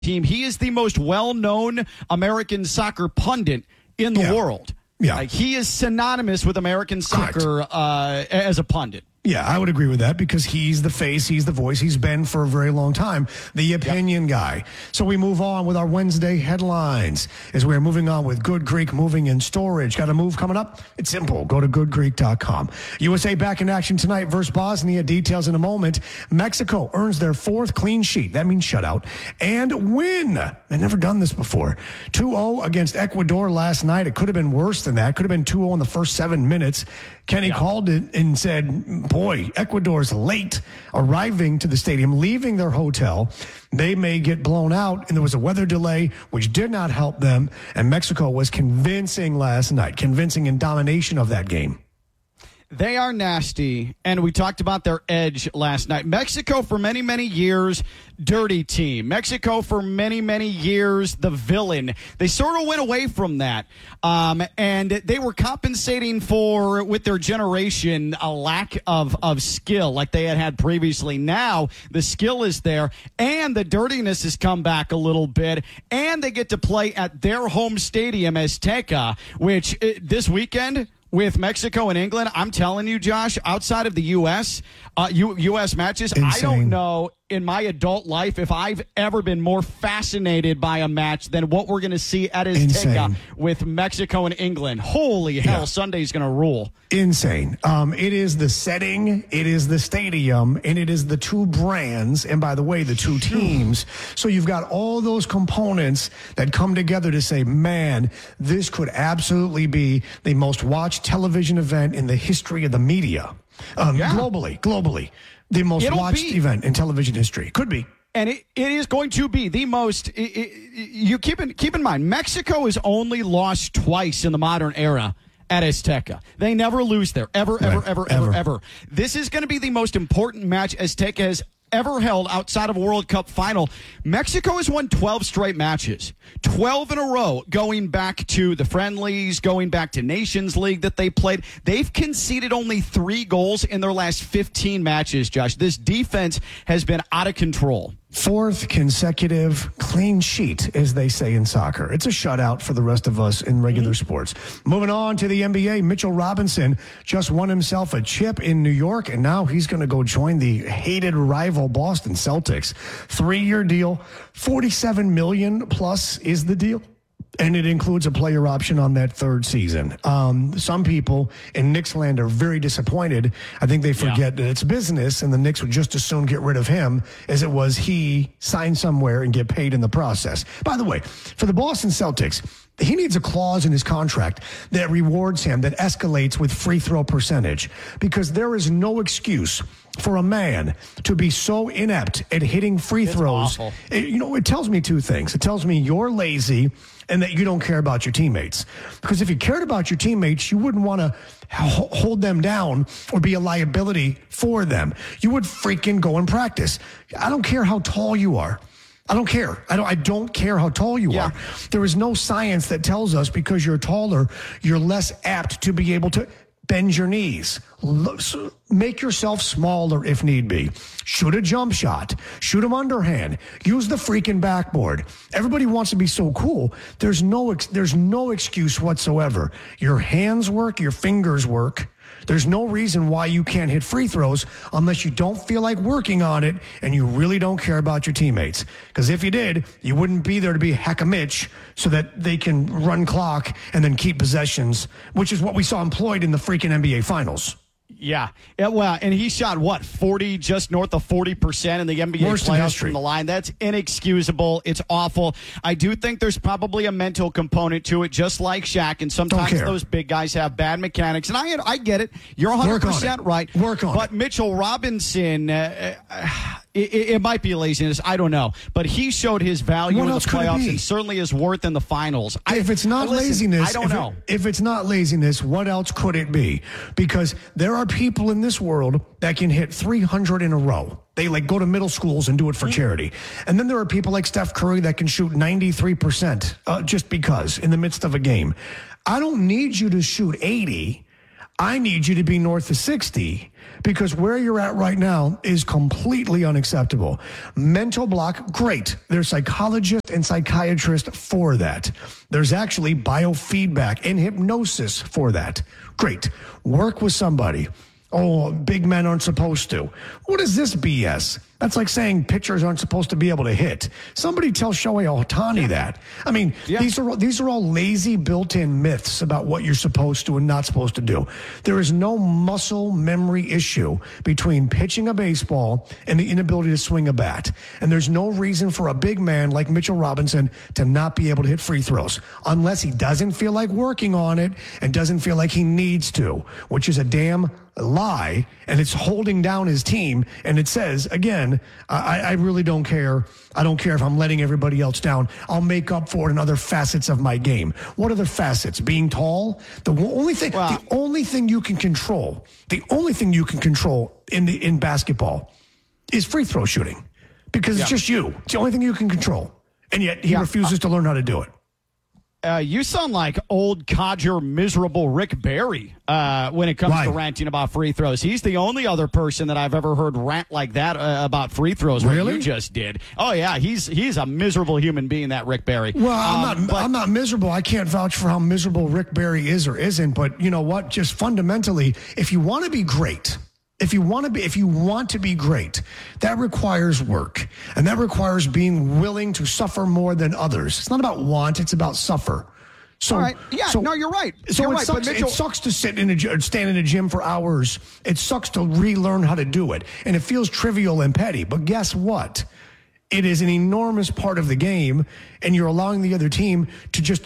team. He is the most well-known American soccer pundit in the world. Yeah. Like, he is synonymous with American soccer as a pundit. Yeah, I would agree with that because he's the face, he's the voice, he's been for a very long time, the opinion guy. So we move on with our Wednesday headlines as we're moving on with Good Greek moving and storage. Got a move coming up? It's simple. Go to goodgreek.com. USA back in action tonight versus Bosnia. Details in a moment. Mexico earns their 4th clean sheet. That means shutout. And win. They've never done this before. 2-0 against Ecuador last night. It could have been worse than that. Could have been 2-0 in the first 7 minutes. Kenny called it and said, boy, Ecuador's late arriving to the stadium, leaving their hotel. They may get blown out, and there was a weather delay, which did not help them. And Mexico was convincing last night, convincing in domination of that game. They are nasty, and we talked about their edge last night. Mexico, for many, many years, dirty team. Mexico, for many, many years, the villain. They sort of went away from that, and they were compensating for, with their generation, a lack of skill like they had previously. Now, the skill is there, and the dirtiness has come back a little bit, and they get to play at their home stadium, Azteca, which this weekend, with Mexico and England, I'm telling you, Josh, outside of the U.S., U.S. matches, insane. I don't know in my adult life if I've ever been more fascinated by a match than what we're going to see at Azteca with Mexico and England. Holy hell, Sunday's going to rule. Insane. It is the setting, it is the stadium, and it is the two brands, and by the way, the two teams. So you've got all those components that come together to say, man, this could absolutely be the most watched television event in the history of the media. Globally. The most watched event in television history. Could be. And it is going to be the most. You keep in mind, Mexico has only lost twice in the modern era at Azteca. They never lose there, ever. This is going to be the most important match Azteca has ever held outside of a World Cup final. Mexico has won 12 straight matches, 12 in a row, going back to the friendlies, going back to Nations League that they played. They've conceded only 3 goals in their last 15 matches, Josh. This defense has been out of control. 4th consecutive clean sheet, as they say in soccer. It's a shutout for the rest of us in regular sports. Moving on to the NBA, Mitchell Robinson just won himself a chip in New York, and now he's going to go join the hated rival Boston Celtics. 3-year deal, $47 million plus is the deal. And it includes a player option on that 3rd season. Some people in Knicks land are very disappointed. I think they forget that it's business, and the Knicks would just as soon get rid of him as it was he sign somewhere and get paid in the process. By the way, for the Boston Celtics, he needs a clause in his contract that rewards him, that escalates with free throw percentage, because there is no excuse for a man to be so inept at hitting free throws. Awful. It tells me 2 things. It tells me you're lazy and that you don't care about your teammates. Because if you cared about your teammates, you wouldn't want to hold them down or be a liability for them. You would freaking go and practice. I don't care how tall you are. I don't care. I don't care how tall you are. There is no science that tells us because you're taller, you're less apt to be able to bend your knees. Make yourself smaller if need be. Shoot a jump shot. Shoot them underhand. Use the freaking backboard. Everybody wants to be so cool. There's no excuse whatsoever. Your hands work. Your fingers work. There's no reason why you can't hit free throws unless you don't feel like working on it and you really don't care about your teammates. Because if you did, you wouldn't be there to be heck a Mitch so that they can run clock and then keep possessions, which is what we saw employed in the freaking NBA Finals. Yeah. Well, and he shot, 40, just north of 40% in the NBA playoffs from the line. That's inexcusable. It's awful. I do think there's probably a mental component to it, just like Shaq, and sometimes those big guys have bad mechanics. And I get it. You're 100% right. Work on it. But Mitchell Robinson, it might be laziness. I don't know. But he showed his value in the playoffs and certainly his worth in the finals. If it's not laziness, I don't know. If it's not laziness, what else could it be? Because there are people in this world that can hit 300 in a row. They go to middle schools and do it for charity. And then there are people like Steph Curry that can shoot 93% just because in the midst of a game. I don't need you to shoot 80. I need you to be north of 60 because where you're at right now is completely unacceptable. Mental block, great. There's psychologists and psychiatrists for that. There's actually biofeedback and hypnosis for that. Great. Work with somebody. Oh, big men aren't supposed to. What is this BS? That's like saying pitchers aren't supposed to be able to hit. Somebody tell Shohei Ohtani that. I mean, these are all lazy built-in myths about what you're supposed to and not supposed to do. There is no muscle memory issue between pitching a baseball and the inability to swing a bat. And there's no reason for a big man like Mitchell Robinson to not be able to hit free throws unless he doesn't feel like working on it and doesn't feel like he needs to, which is a damn lie, and it's holding down his team. And it says, again, I really don't care. I don't care if I'm letting everybody else down. I'll make up for it in other facets of my game. What other facets? Being tall? The only thing you can control in basketball is free throw shooting because it's just you. It's the only thing you can control. And yet he refuses to learn how to do it. You sound like old codger, miserable Rick Barry when it comes to ranting about free throws. He's the only other person that I've ever heard rant like that about free throws. Really? What you just did. Oh, yeah. He's a miserable human being, that Rick Barry. Well, I'm not miserable. I can't vouch for how miserable Rick Barry is or isn't. But you know what? Just fundamentally, if you want to be great, if you want to be great, that requires work. And that requires being willing to suffer more than others. It's not about want, it's about suffer. So, all right. Yeah, no, you're right. So you're it right, sucks. It sucks to stand in a gym for hours. It sucks to relearn how to do it. And it feels trivial and petty. But guess what? It is an enormous part of the game, and you're allowing the other team to just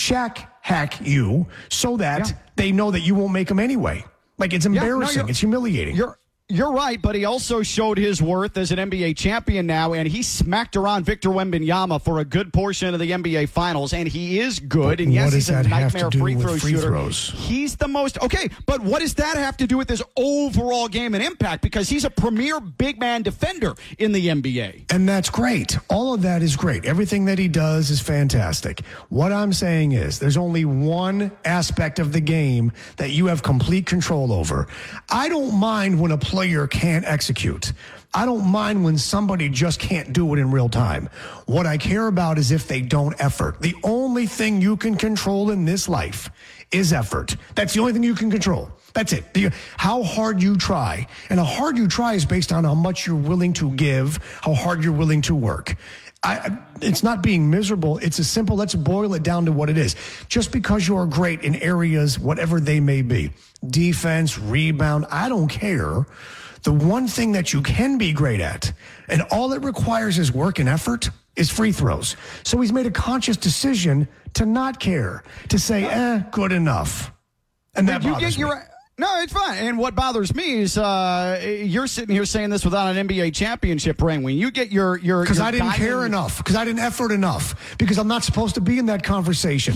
hack you so that they know that you won't make them anyway. Like, it's embarrassing. It's humiliating. You're right, but he also showed his worth as an NBA champion now, and he smacked around Victor Wembanyama for a good portion of the NBA Finals, and he is good. And yes, he's a nightmare free throw shooter. He's the most okay, but what does that have to do with his overall game and impact? Because he's a premier big man defender in the NBA, and that's great. All of that is great. Everything that he does is fantastic. What I'm saying is, there's only one aspect of the game that you have complete control over. I don't mind when a player can't execute. I don't mind when somebody just can't do it in real time. What I care about is if they don't effort. The only thing you can control in this life is effort. That's the only thing you can control. That's it. How hard you try. And how hard you try is based on how much you're willing to give, how hard you're willing to work. It's not being miserable. It's as simple. Let's boil it down to what it is. Just because you're great in areas, whatever they may be, defense, rebound, I don't care. The one thing that you can be great at, and all it requires is work and effort, is free throws. So he's made a conscious decision to not care, to say, good enough. And that bothers me. No, it's fine. And what bothers me is you're sitting here saying this without an NBA championship ring. When you get your because I didn't care enough, because I didn't effort enough, because I'm not supposed to be in that conversation.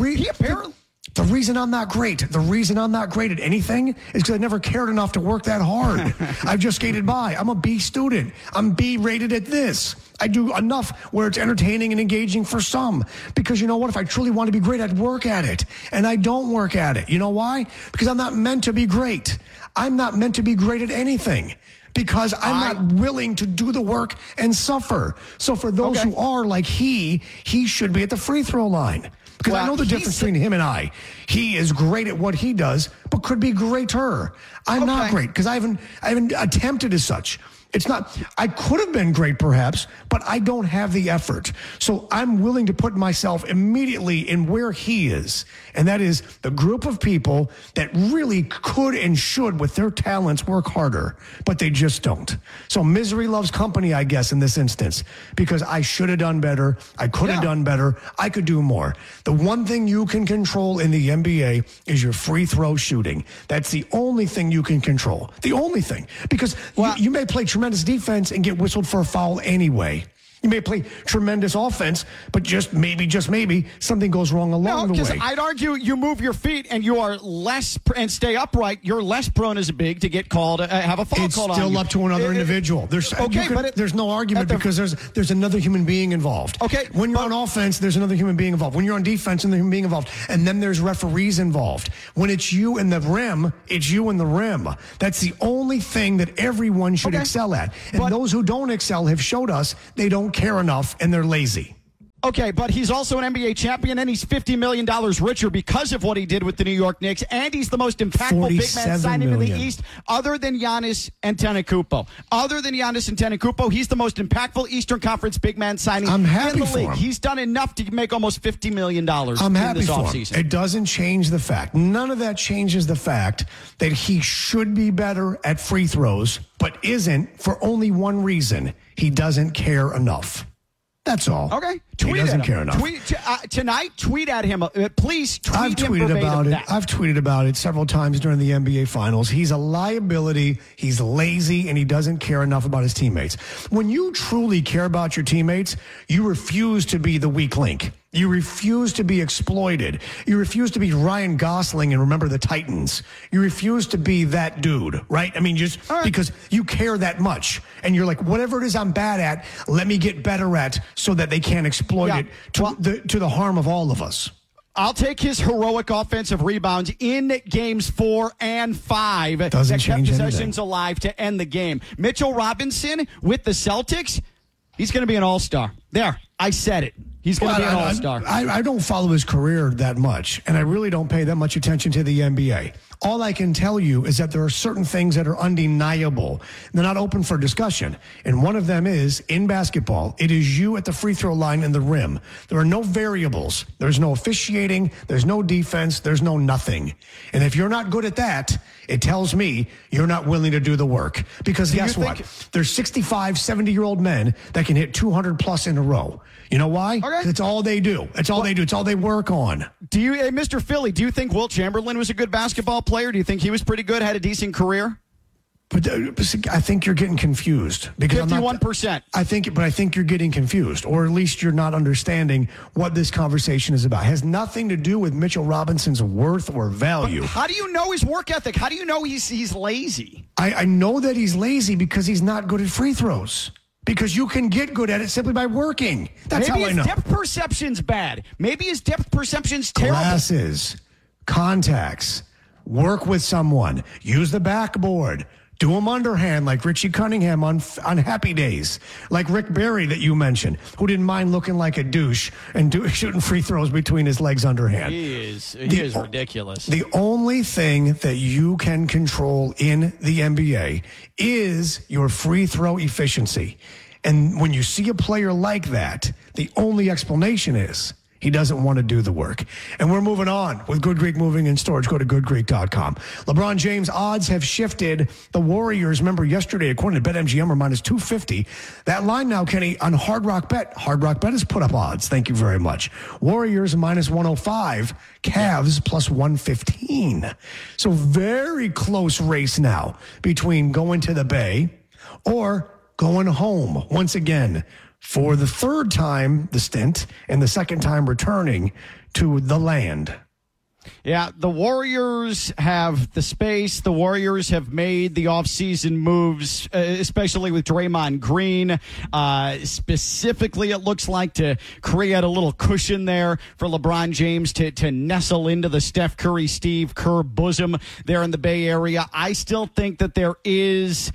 The reason I'm not great at anything is because I never cared enough to work that hard. I've just skated by. I'm a B student. I'm B rated at this. I do enough where it's entertaining and engaging for some. Because you know what? If I truly want to be great, I'd work at it. And I don't work at it. You know why? Because I'm not meant to be great. I'm not meant to be great at anything. Because I'm not willing to do the work and suffer. So for those who are like he should be at the free throw line. Because I know the difference between him and I. He is great at what he does, but could be greater. I'm not great because I haven't attempted as such. It's not, I could have been great perhaps, but I don't have the effort. So I'm willing to put myself immediately in where he is. And that is the group of people that really could and should, with their talents, work harder, but they just don't. So misery loves company, I guess, in this instance, because I should have done better. I could have done better. I could do more. The one thing you can control in the NBA is your free throw shooting. That's the only thing you can control. The only thing. Because you may play tremendous defense and get whistled for a foul anyway. You may play tremendous offense, but just maybe, something goes wrong along the way. Because I'd argue you move your feet and you are less, and stay upright, you're less prone as a big to get called, have a foul called on you. It's still up to another individual. There's no argument because there's another human being involved. Okay. When you're on offense, there's another human being involved. When you're on defense, another human being involved. And then there's referees involved. When it's you and the rim, it's you and the rim. That's the only thing that everyone should excel at. And those who don't excel have showed us they don't care enough and they're lazy. Okay, but he's also an NBA champion, and he's $50 million richer because of what he did with the New York Knicks, and he's the most impactful big man signing in the East other than Giannis Antetokounmpo. Other than Giannis Antetokounmpo, he's the most impactful Eastern Conference big man signing in the league. He's done enough to make almost $50 million in this offseason. It doesn't change the fact. None of that changes the fact that he should be better at free throws, but isn't for only one reason. He doesn't care enough. That's all. Okay. He doesn't care enough. Tonight, tweet at him. Please tweet him tweeted about it. that. I've tweeted about it several times during the NBA Finals. He's a liability. He's lazy, and he doesn't care enough about his teammates. When you truly care about your teammates, you refuse to be the weak link. You refuse to be exploited. You refuse to be Ryan Gosling and Remember the Titans. You refuse to be that dude, right? I mean, because you care that much. And you're like, whatever it is I'm bad at, let me get better at so that they can't exploit it to the harm of all of us. I'll take his heroic offensive rebounds in games 4 and 5 Doesn't that kept change possessions anything. alive to end the game. Mitchell Robinson with the Celtics, he's going to be an all-star. There, I said it. He's going to be an all-star. I don't follow his career that much, and I really don't pay that much attention to the NBA. All I can tell you is that there are certain things that are undeniable. They're not open for discussion. And one of them is, in basketball, it is you at the free throw line and the rim. There are no variables. There's no officiating. There's no defense. There's no nothing. And if you're not good at that, it tells me you're not willing to do the work. Because guess what? There's 65, 70-year-old men that can hit 200 plus in a row. You know why? Okay. It's all they do. It's all they do. It's all they work on. Mr. Philly, do you think Wilt Chamberlain was a good basketball player? Do you think he was pretty good, had a decent career? But I think you're getting confused because 51%. I think you're getting confused, or at least you're not understanding what this conversation is about. It has nothing to do with Mitchell Robinson's worth or value. But how do you know his work ethic? How do you know he's lazy? I know that he's lazy because he's not good at free throws. Because you can get good at it simply by working. That's how I know. Maybe his depth perception's bad. Maybe his depth perception's terrible. Glasses, contacts, work with someone, use the backboard, do them underhand like Richie Cunningham on Happy Days, like Rick Barry that you mentioned, who didn't mind looking like a douche and shooting free throws between his legs underhand. He is ridiculous. The only thing that you can control in the NBA is your free throw efficiency. And when you see a player like that, the only explanation is he doesn't want to do the work. And we're moving on with Good Greek Moving and Storage. Go to goodgreek.com. LeBron James odds have shifted. The Warriors, remember yesterday, according to BetMGM, are minus 250. That line now, Kenny, on Hard Rock Bet. Hard Rock Bet has put up odds. Thank you very much. Warriors minus 105. Cavs plus 115. So very close race now between going to the Bay or going home once again for the third time, the stint, and the second time returning to the land. Yeah, the Warriors have the space. The Warriors have made the offseason moves, especially with Draymond Green. Specifically, it looks like to create a little cushion there for LeBron James to nestle into the Steph Curry, Steve Kerr bosom there in the Bay Area. I still think that there is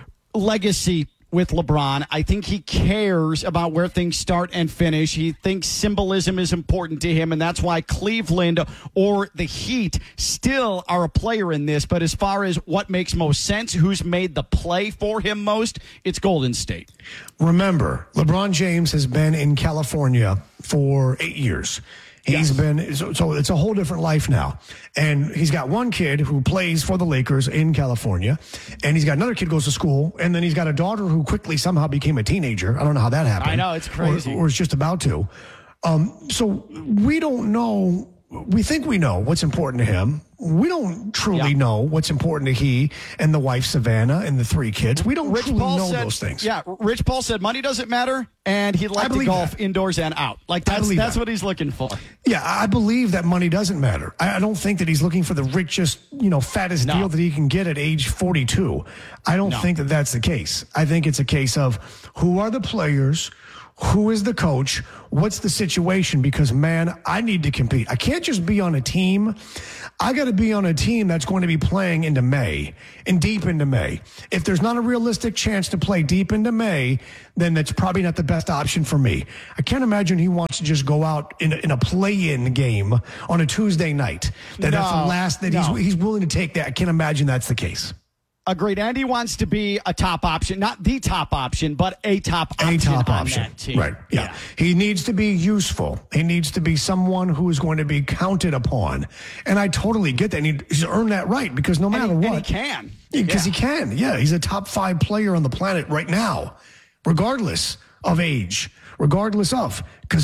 legacy with LeBron. I think he cares about where things start and finish. He thinks symbolism is important to him, and that's why Cleveland or the Heat still are a player in this. But as far as what makes most sense, who's made the play for him most, it's Golden State. Remember, LeBron James has been in California for 8 years. He's been, so it's a whole different life now. And he's got one kid who plays for the Lakers in California. And he's got another kid who goes to school. And then he's got a daughter who quickly somehow became a teenager. I don't know how that happened. I know, it's crazy. Or is just about to. So we don't know we think we know what's important to him. We don't truly know what's important to he and the wife, Savannah, and the 3 kids. We don't truly know those things. Yeah, Rich Paul said money doesn't matter, and he'd like to golf indoors and out. Like, that's what he's looking for. Yeah, I believe that money doesn't matter. I don't think that he's looking for the richest, fattest deal that he can get at age 42. I don't think that that's the case. I think it's a case of who are the players, who is the coach, what's the situation? Because, man, I need to compete. I can't just be on a team. I got to be on a team that's going to be playing into May and deep into May. If there's not a realistic chance to play deep into May, then that's probably not the best option for me. I can't imagine he wants to just go out in a play-in game on a Tuesday night. That's the last that he's willing to take that. I can't imagine that's the case. Agreed. Andy wants to be a top option, not the top option, but a top option on that team. Right. Yeah. He needs to be useful. He needs to be someone who is going to be counted upon. And I totally get that. And he's earned that right because no matter what. And he can. Because he can. Yeah. He's a top 5 player on the planet right now, regardless of age, because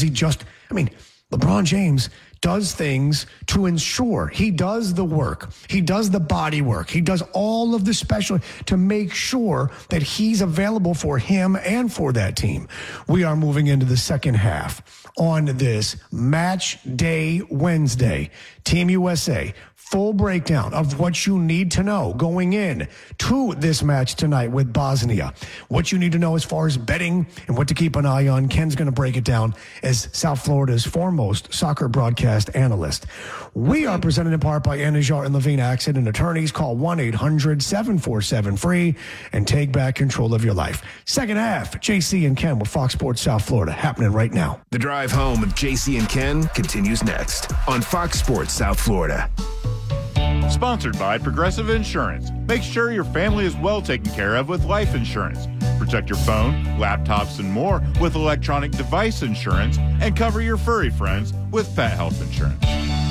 LeBron James does things to ensure he does the work. He does the body work. He does all of the special to make sure that he's available for him and for that team. We are moving into the second half on this Match Day Wednesday. Team USA, full breakdown of what you need to know going in to this match tonight with Bosnia. What you need to know as far as betting and what to keep an eye on. Ken's going to break it down as South Florida's foremost soccer broadcast analyst. We are presented in part by Anajar and Levine Accident Attorneys. Call 1-800-747-FREE and take back control of your life. Second half, JC and Ken with Fox Sports South Florida, happening right now. The drive home with JC and Ken continues next on Fox Sports South Florida. Sponsored by Progressive Insurance. Make sure your family is well taken care of with life insurance. Protect your phone, laptops, and more with electronic device insurance, and cover your furry friends with pet health insurance.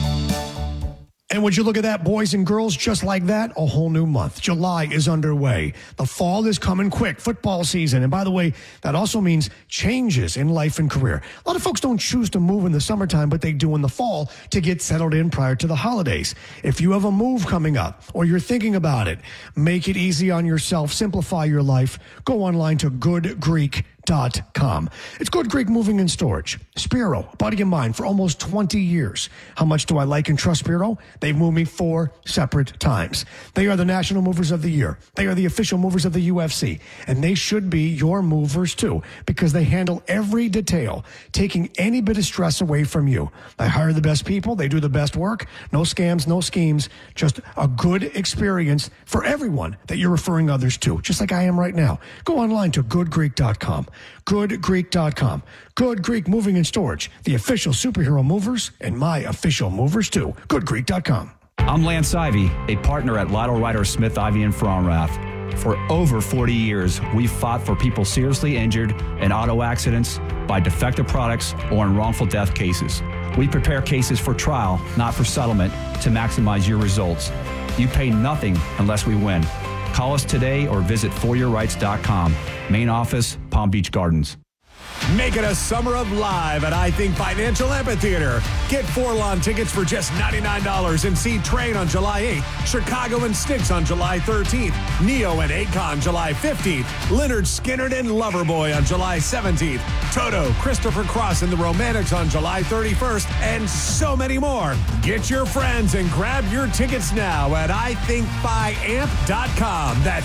And would you look at that, boys and girls, just like that, a whole new month. July is underway. The fall is coming quick, football season. And by the way, that also means changes in life and career. A lot of folks don't choose to move in the summertime, but they do in the fall to get settled in prior to the holidays. If you have a move coming up or you're thinking about it, make it easy on yourself, simplify your life. Go online to GoodGreek.com. It's Good Greek Moving and Storage. Spiro, a buddy of mine for almost 20 years. How much do I like and trust Spiro? They've moved me 4 separate times. They are the National Movers of the Year. They are the official movers of the UFC. And they should be your movers too, because they handle every detail, taking any bit of stress away from you. They hire the best people. They do the best work. No scams, no schemes. Just a good experience for everyone that you're referring others to, just like I am right now. Go online to GoodGreek.com. GoodGreek.com. Good Greek Moving and Storage, the official superhero movers and my official movers too. GoodGreek.com. I'm Lance Ivy, a partner at Lotto Ryder Smith, Ivy and Fromrath. For over 40 years, we've fought for people seriously injured in auto accidents, by defective products, or in wrongful death cases. We prepare cases for trial, not for settlement, to maximize your results. You pay nothing unless we win. Call us today or visit foryourrights.com. Main office, Palm Beach Gardens. Make it a summer of live at I Think Financial Amphitheater. Get 4 lawn tickets for just $99 and see Train on July 8th, Chicago and Styx on July 13th, Neo and Akon July 15th, Leonard Skinner and Loverboy on July 17th, Toto, Christopher Cross and the Romantics on July 31st, and so many more. Get your friends and grab your tickets now at ithinkfiamp.com. That's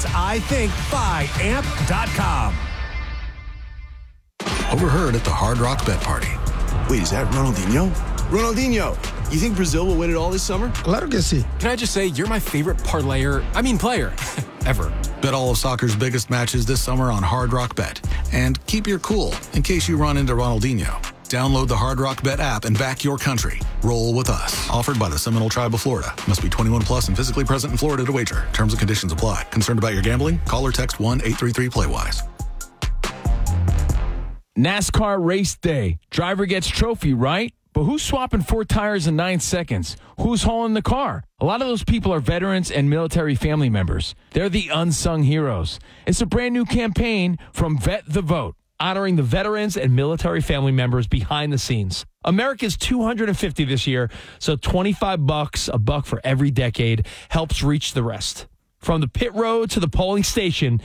ithinkfiamp.com. Overheard at the Hard Rock Bet Party. Wait, is that Ronaldinho? Ronaldinho, you think Brazil will win it all this summer? Claro que sí. Can I just say, you're my favorite player, ever. Bet all of soccer's biggest matches this summer on Hard Rock Bet. And keep your cool in case you run into Ronaldinho. Download the Hard Rock Bet app and back your country. Roll with us. Offered by the Seminole Tribe of Florida. Must be 21 plus and physically present in Florida to wager. Terms and conditions apply. Concerned about your gambling? Call or text 1-833-PLAY-WISE. NASCAR race day. Driver gets trophy, right? But who's swapping 4 tires in 9 seconds? Who's hauling the car? A lot of those people are veterans and military family members. They're the unsung heroes. It's a brand new campaign from Vet the Vote. honoring the veterans and military family members behind the scenes. America's 250 this year, so $25, $1 for every decade, helps reach the rest. From the pit road to the polling station,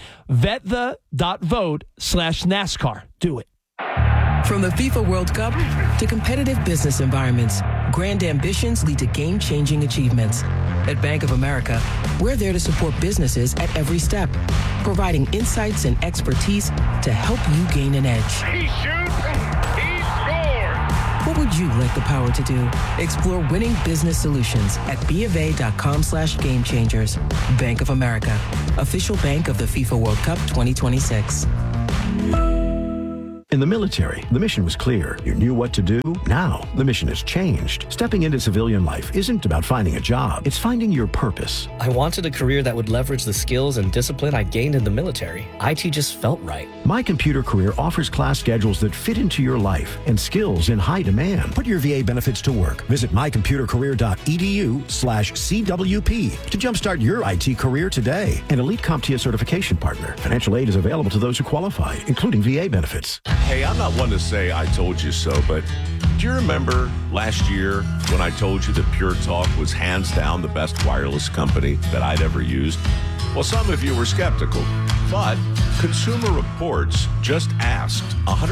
VetThe.vote/NASCAR. Do it. From the FIFA World Cup to competitive business environments, grand ambitions lead to game-changing achievements. At Bank of America, we're there to support businesses at every step, providing insights and expertise to help you gain an edge. He shoots, he scores! What would you like the power to do? Explore winning business solutions at BofA.com/gamechangers. Bank of America, official bank of the FIFA World Cup 2026. In the military, the mission was clear. You knew what to do. Now, the mission has changed. Stepping into civilian life isn't about finding a job. It's finding your purpose. I wanted a career that would leverage the skills and discipline I gained in the military. IT just felt right. My Computer Career offers class schedules that fit into your life and skills in high demand. Put your VA benefits to work. Visit mycomputercareer.edu/CWP to jumpstart your IT career today. An elite CompTIA certification partner. Financial aid is available to those who qualify, including VA benefits. Hey, I'm not one to say I told you so, but do you remember last year when I told you that Pure Talk was hands down the best wireless company that I'd ever used? Well, some of you were skeptical, but Consumer Reports just asked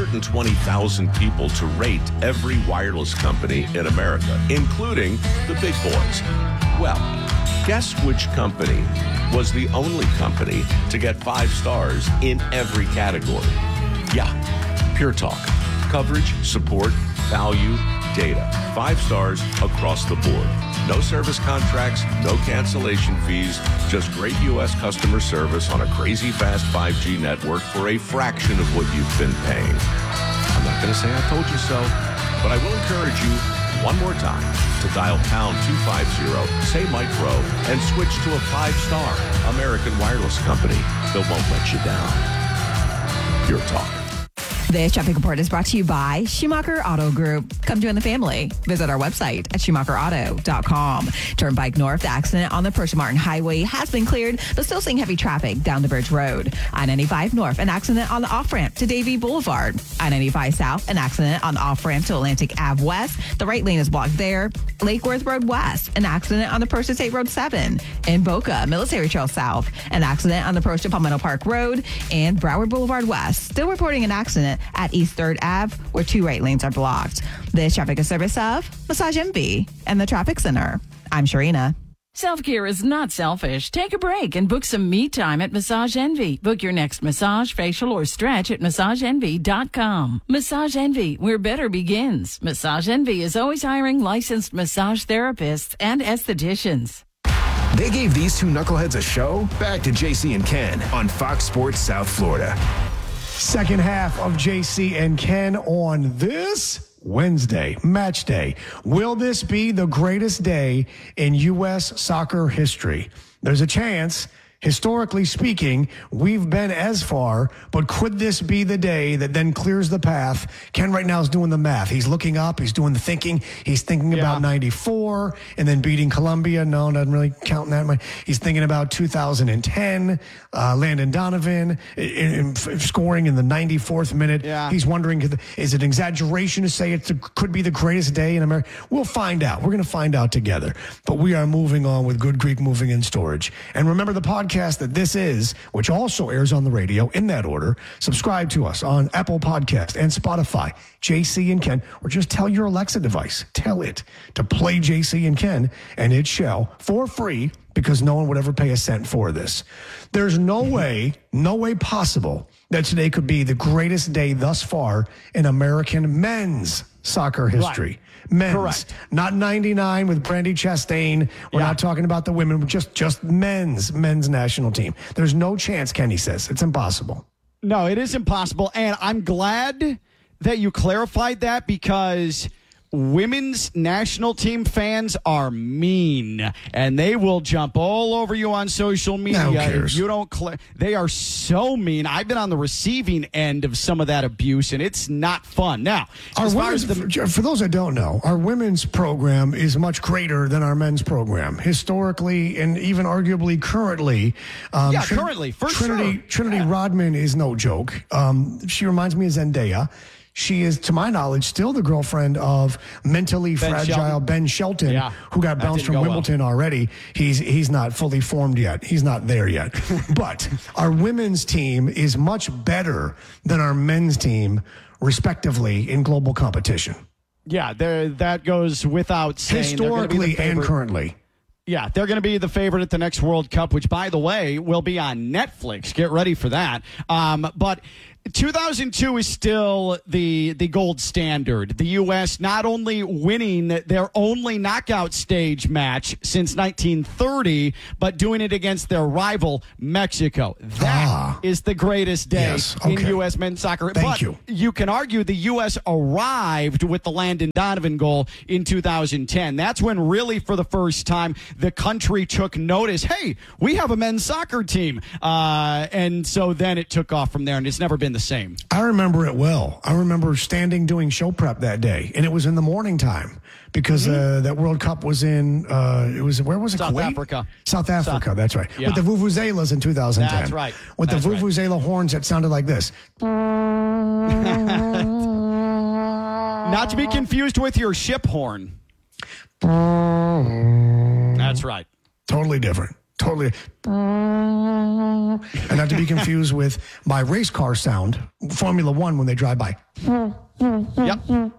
120,000 people to rate every wireless company in America, including the big boys. Well, guess which company was the only company to get 5 stars in every category? Yeah. Pure Talk. Coverage, support, value, data. 5 stars across the board. No service contracts, no cancellation fees, just great U.S. customer service on a crazy fast 5G network for a fraction of what you've been paying. I'm not going to say I told you so, but I will encourage you one more time to dial pound 250, say Micro, and switch to a 5-star American wireless company that won't let you down. Pure Talk. This traffic report is brought to you by Schumacher Auto Group. Come join the family. Visit our website at SchumacherAuto.com. Turnpike North, the accident on the Pershing Martin Highway has been cleared, but still seeing heavy traffic down the Bridge Road. I-95 North, an accident on the off-ramp to Davie Boulevard. I-95 South, an accident on the off-ramp to Atlantic Ave West. The right lane is blocked there. Lake Worth Road West, an accident on the Pershing State Road 7. In Boca, Military Trail South, an accident on the Pershing Palmetto Park Road. And Broward Boulevard West, still reporting an accident at East 3rd Ave, where 2 right lanes are blocked. This traffic is service of Massage Envy and the Traffic Center. I'm Sharina. Self-care is not selfish. Take a break and book some me time at Massage Envy. Book your next massage, facial, or stretch at MassageEnvy.com. Massage Envy, where better begins. Massage Envy is always hiring licensed massage therapists and estheticians. They gave these two knuckleheads a show. Back to JC and Ken on Fox Sports South Florida. Second half of JC and Ken on this Wednesday, match day. Will this be the greatest day in U.S. soccer history? There's a chance. Historically speaking, we've been as far, but could this be the day that then clears the path? Ken right now is doing the math. He's looking up. He's doing the thinking. He's thinking about 94 and then beating Colombia. No, doesn't really count in that much. He's thinking about 2010, Landon Donovan scoring in the 94th minute. Yeah. He's wondering, is it an exaggeration to say it could be the greatest day in America? We'll find out. We're going to find out together. But we are moving on with Good Greek Moving and Storage. And remember the podcast that this is, which also airs on the radio in that order. Subscribe to us on Apple Podcast and Spotify, JC and Ken, or just tell your Alexa device, tell it to play JC and Ken, and it shall, for free, because no one would ever pay a cent for this. There's no way possible that today could be the greatest day thus far in American men's soccer history. Right. Men's. Correct. Not 99 with Brandy Chastain. We're not talking about the women. Just men's national team. There's no chance, Kenny says. It's impossible. No, it is impossible. And I'm glad that you clarified that, because women's national team fans are mean, and they will jump all over you on social media. Who cares? If you don't they are so mean. I've been on the receiving end of some of that abuse, and it's not fun. Now, as far as for those that don't know, our women's program is much greater than our men's program. Historically, and even arguably currently. Currently, for Trinity Rodman is no joke. She reminds me of Zendaya. She is, to my knowledge, still the girlfriend of mentally fragile Ben Shelton, who got bounced from Wimbledon already. He's not fully formed yet. He's not there yet. But our women's team is much better than our men's team, respectively, in global competition. Yeah, that goes without saying. Historically and currently. Yeah, they're going to be the favorite at the next World Cup, which, by the way, will be on Netflix. Get ready for that. But 2002 is still the gold standard. The U.S. not only winning their only knockout stage match since 1930, but doing it against their rival, Mexico. That is the greatest day in U.S. men's soccer. Thank you. You can argue the U.S. arrived with the Landon Donovan goal in 2010. That's when really for the first time the country took notice. Hey, we have a men's soccer team. And so then it took off from there, and it's never been the same. I remember it well. I remember standing doing show prep that day, and it was in the morning time because that World Cup was in, where was it? South Kuwait? Africa. South Africa, that's right. Yeah. With the Vuvuzelas in 2010. That's right. With the Vuvuzela horns that sounded like this. Not to be confused with your ship horn. That's right. Totally different. Totally. And not to be confused with my race car sound, Formula One, when they drive by. Yep.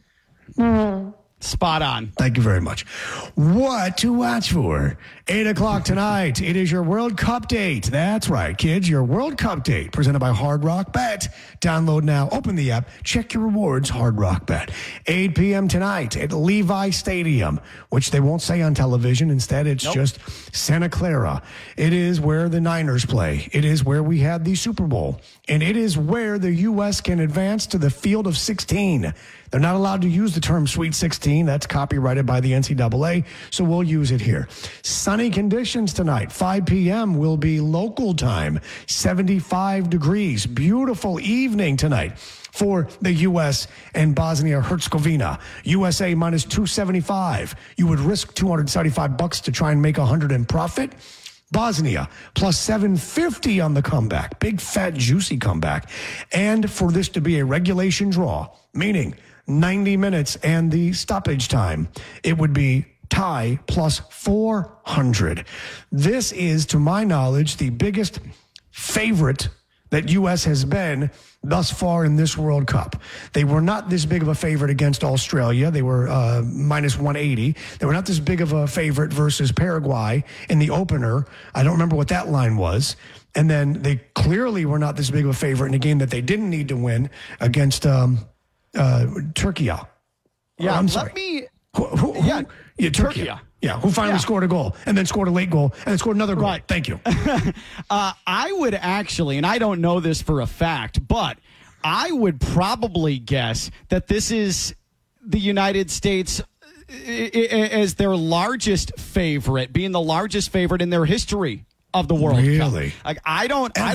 Spot on. Thank you very much. What to watch for? 8 o'clock tonight. It is your World Cup date. That's right, kids. Your World Cup date presented by Hard Rock Bet. Download now. Open the app. Check your rewards. Hard Rock Bet. 8 p.m. tonight at Levi Stadium, which they won't say on television. Instead, it's just Santa Clara. It is where the Niners play. It is where we had the Super Bowl. And it is where the U.S. can advance to the field of 16. They're not allowed to use the term Sweet 16. That's copyrighted by the NCAA, so we'll use it here. Sunny conditions tonight. 5 p.m. will be local time. 75 degrees. Beautiful evening tonight for the U.S. and Bosnia-Herzegovina. USA minus 275. You would risk $275 to try and make $100 in profit. Bosnia plus 750 on the comeback. Big, fat, juicy comeback. And for this to be a regulation draw, meaning 90 minutes and the stoppage time, it would be tie plus 400. This is, to my knowledge, the biggest favorite that U.S. has been thus far in this World Cup. They were not this big of a favorite against Australia. They were minus 180. They were not this big of a favorite versus Paraguay in the opener. I don't remember what that line was. And then they clearly were not this big of a favorite in a game that they didn't need to win against Turkey. Yeah, I'm sorry. Turkey. Yeah, who finally scored a goal and then scored a late goal and then scored another goal. Right. Thank you. I would actually, and I don't know this for a fact, but I would probably guess that this is the United States as their largest favorite, being the largest favorite in their history of the World Cup. Like I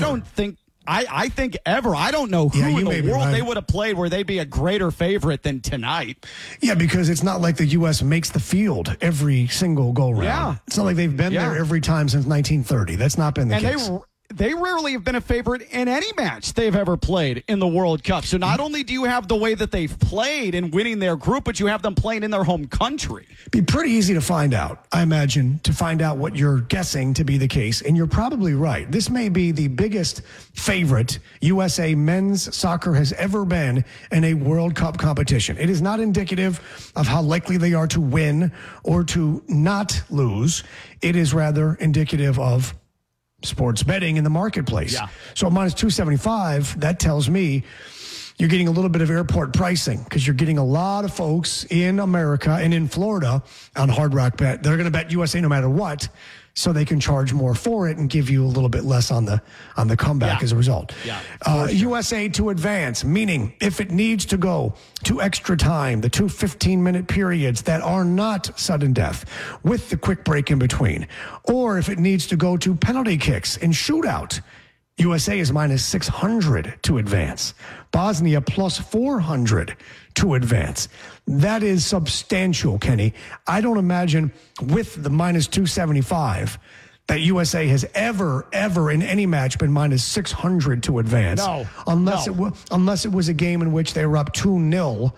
think ever. I don't know who in the world they would have played where they'd be a greater favorite than tonight. Yeah, because it's not like the U.S. makes the field every single go-round. Yeah. It's not like they've been there every time since 1930. That's not been the case. They rarely have been a favorite in any match they've ever played in the World Cup. So not only do you have the way that they've played in winning their group, but you have them playing in their home country. Be pretty easy to find out, I imagine, to find out what you're guessing to be the case. And you're probably right. This may be the biggest favorite USA men's soccer has ever been in a World Cup competition. It is not indicative of how likely they are to win or to not lose. It is rather indicative of sports betting in the marketplace. Yeah. So minus 275, that tells me you're getting a little bit of airport pricing because you're getting a lot of folks in America and in Florida on Hard Rock Bet. They're going to bet USA no matter what, so they can charge more for it and give you a little bit less on the comeback as a result. USA to advance, meaning if it needs to go to extra time, the 2 15-minute periods that are not sudden death with the quick break in between, or if it needs to go to penalty kicks and shootout, USA is minus 600 to advance. Bosnia plus 400 to advance. That is substantial, Kenny. I don't imagine with the minus 275 that USA has ever in any match been minus 600 to advance. Unless it was a game in which they were up 2-0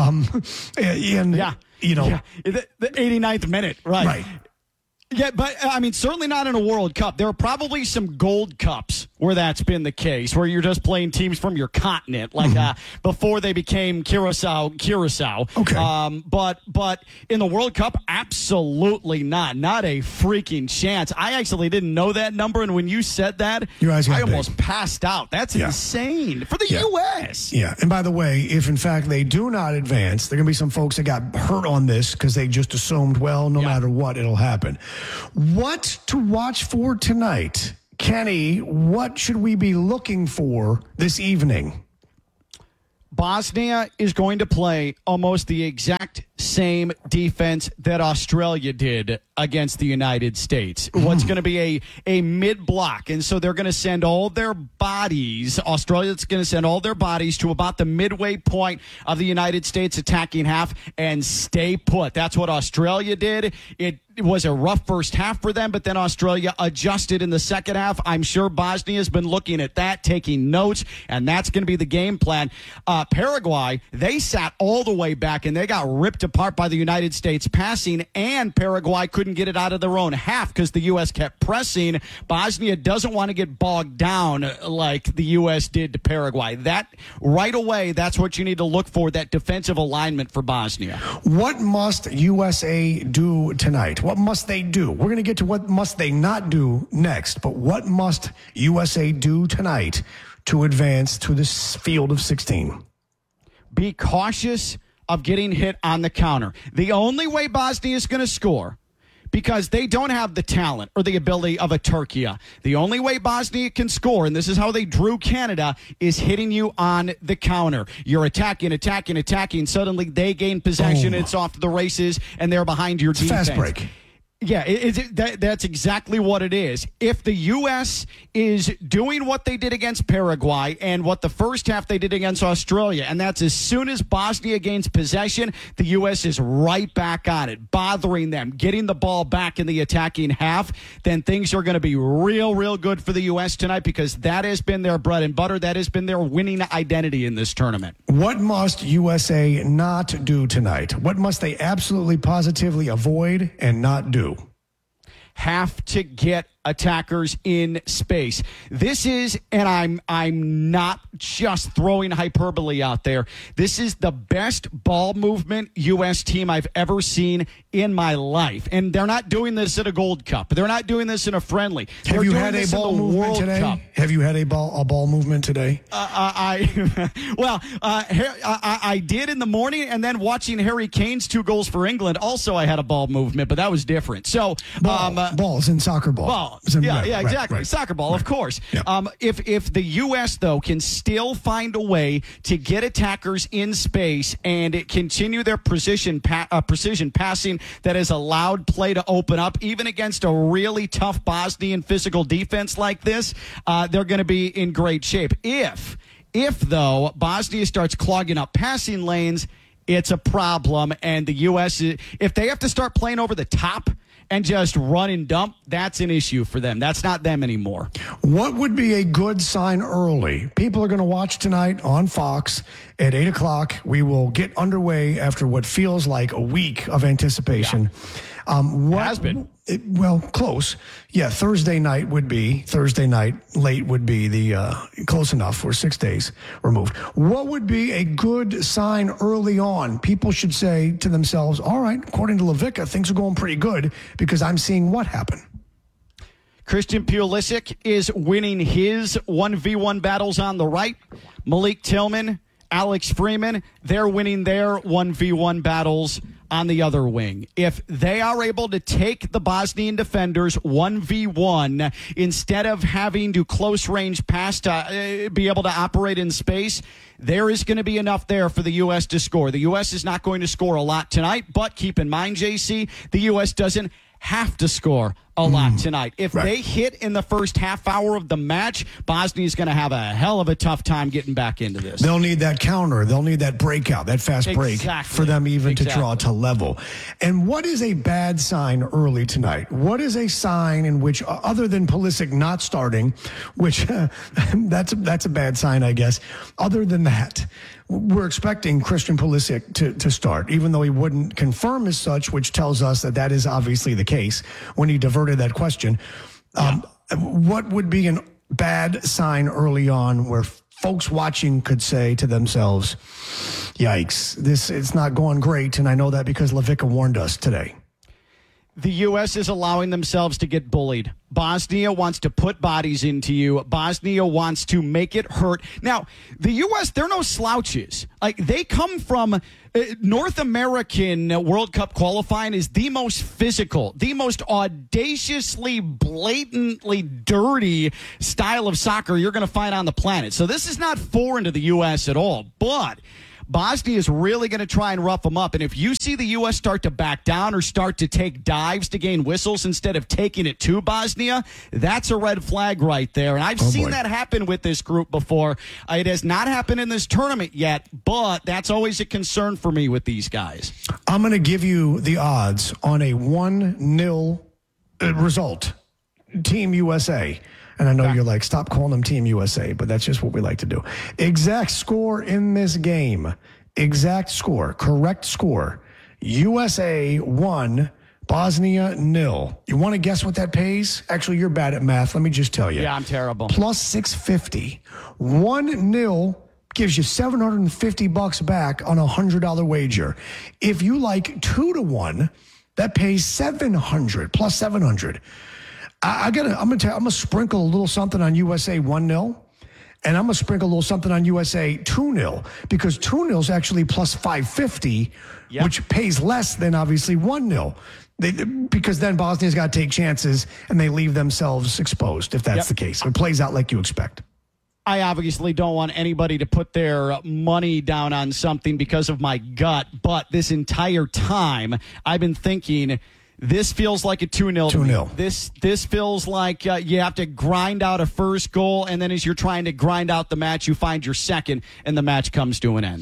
the 89th minute, right. Yeah, but I mean, certainly not in a World Cup. There are probably some Gold Cups where that's been the case, where you're just playing teams from your continent, like before they became Curacao. Okay. But in the World Cup, absolutely not a freaking chance. I actually didn't know that number, and when you said that, I almost passed out. That's insane for the U.S. Yeah, and by the way, if in fact they do not advance, there are going to be some folks that got hurt on this because they just assumed, well, no matter what, it'll happen. What to watch for tonight? Kenny, what should we be looking for this evening? Bosnia is going to play almost the exact same defense that Australia did against the United States. What's going to be a mid-block, and so they're going to send all their bodies, Australia's going to send all their bodies to about the midway point of the United States attacking half and stay put. That's what Australia did. It was a rough first half for them, but then Australia adjusted in the second half. I'm sure Bosnia's been looking at that, taking notes, and that's going to be the game plan. Paraguay, they sat all the way back, and they got ripped apart by the United States passing, and Paraguay couldn't get it out of their own half because the U.S. kept pressing. Bosnia doesn't want to get bogged down like the U.S. did to Paraguay. That right away, that's what you need to look for, that defensive alignment for Bosnia. What must USA do tonight? What must they do? We're going to get to what must they not do next, but what must USA do tonight to advance to this field of 16? Be cautious of getting hit on the counter. The only way Bosnia is going to score, because they don't have the talent or the ability of a Turkey. The only way Bosnia can score, and this is how they drew Canada, is hitting you on the counter. You're attacking. Suddenly they gain possession. It's off to the races, and they're behind your defense. Fast break. Yeah, that's exactly what it is. If the U.S. is doing what they did against Paraguay and what the first half they did against Australia, and that's as soon as Bosnia gains possession, the U.S. is right back on it, bothering them, getting the ball back in the attacking half, then things are going to be real good for the U.S. tonight, because that has been their bread and butter. That has been their winning identity in this tournament. What must USA not do tonight? What must they absolutely positively avoid and not do? Have to get attackers in space. This is, and I'm not just throwing hyperbole out there, this is the best ball movement U.S. team I've ever seen in my life. And they're not doing this at a Gold Cup. They're not doing this in a friendly. Have you had a ball movement today? Have you had a ball movement today? I did in the morning, and then watching Harry Kane's 2 goals for England, also I had a ball movement, but that was different. So balls in soccer ball. Exactly. Right. Soccer ball, of course. Yeah. If the U.S., though, can still find a way to get attackers in space and continue their precision passing that has allowed play to open up, even against a really tough Bosnian physical defense like this, they're going to be in great shape. If though, Bosnia starts clogging up passing lanes, it's a problem. And the U.S., if they have to start playing over the top and just run and dump, that's an issue for them. That's not them anymore. What would be a good sign early? People are going to watch tonight on Fox at 8 o'clock. We will get underway after what feels like a week of anticipation. What has been? Close. Yeah, Thursday night late would be the close enough. We're 6 days removed. What would be a good sign early on? People should say to themselves, all right, according to LaVicka, things are going pretty good because I'm seeing what happen. Christian Pulisic is winning his 1v1 battles on the right. Malik Tillman Alex Freeman, they're winning their 1v1 battles on the other wing. If they are able to take the Bosnian defenders 1v1 instead of having to close range pass to be able to operate in space, there is going to be enough there for the U.S. to score. The U.S. is not going to score a lot tonight, but keep in mind, JC, the U.S. doesn't have to score a lot tonight. If they hit in the first half hour of the match, Bosnia is going to have a hell of a tough time getting back into this. They'll need that counter. They'll need that breakout, that fast break for them even to draw to level. And what is a bad sign early tonight? What is a sign in which, other than Pulisic not starting, which that's a bad sign, I guess. Other than that, we're expecting Christian Pulisic to start, even though he wouldn't confirm as such, which tells us that is obviously the case when he diverted that question. What would be a bad sign early on where folks watching could say to themselves, yikes, it's not going great, and I know that because Lavica warned us today? The U.S. is allowing themselves to get bullied. Bosnia wants to put bodies into you. Bosnia wants to make it hurt. Now, the U.S., they're no slouches. Like, they come from North American World Cup qualifying is the most physical, the most audaciously, blatantly dirty style of soccer you're going to find on the planet. So this is not foreign to the U.S. at all. But Bosnia is really going to try and rough them up. And if you see the U.S. start to back down or start to take dives to gain whistles instead of taking it to Bosnia, that's a red flag right there. And I've seen that happen with this group before. It has not happened in this tournament yet, but that's always a concern for me with these guys. I'm going to give you the odds on a 1-0 result. Team USA. And I know you're like, stop calling them Team USA, but that's just what we like to do. Exact score in this game. Exact score. Correct score. USA 1, Bosnia 0. You want to guess what that pays? Actually, you're bad at math. Let me just tell you. Yeah, I'm terrible. Plus 650. 1-0 gives you $750 back on a $100 wager. If you like 2-1, that pays $700 plus 700. I'm gonna sprinkle a little something on USA 1-0, and I'm gonna sprinkle a little something on USA 2-0 because 2-0 is actually plus 550, which pays less than obviously 1-0. Because then Bosnia's got to take chances and they leave themselves exposed if that's the case. It plays out like you expect. I obviously don't want anybody to put their money down on something because of my gut, but this entire time I've been thinking, this feels like a 2-0. 2-0. This feels like you have to grind out a first goal, and then as you're trying to grind out the match, you find your second, and the match comes to an end.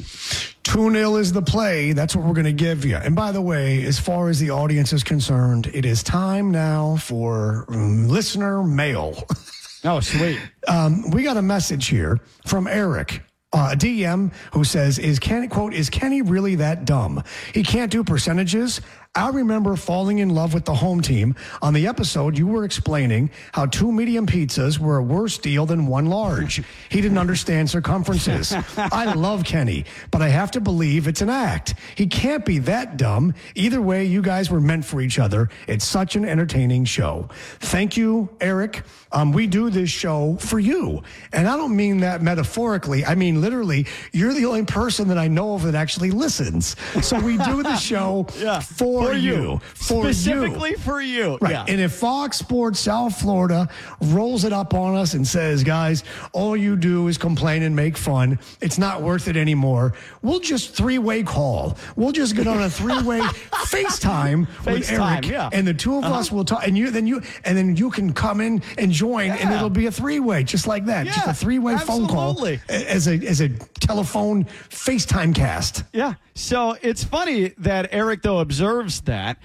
2-0 is the play. That's what we're going to give you. And by the way, as far as the audience is concerned, it is time now for listener mail. Oh, sweet. We got a message here from Eric. A DM who says, is Kenny really that dumb? He can't do percentages. I remember falling in love with the home team. On the episode, you were explaining how 2 medium pizzas were a worse deal than 1 large. He didn't understand circumferences. I love Kenny, but I have to believe it's an act. He can't be that dumb. Either way, you guys were meant for each other. It's such an entertaining show. Thank you, Eric. We do this show for you. And I don't mean that metaphorically. I mean, literally, you're the only person that I know of that actually listens. So we do the show for you. Specifically for you. Right. Yeah. And if Fox Sports South Florida rolls it up on us and says, guys, all you do is complain and make fun, it's not worth it anymore, we'll just 3-way call. We'll just get on a 3-way FaceTime with Eric. And the two of us will talk. And then you can come in and join, and it'll be a 3-way, just like that. Just a 3-way phone call as a telephone FaceTime cast. Yeah. So it's funny that Eric, though, observes that.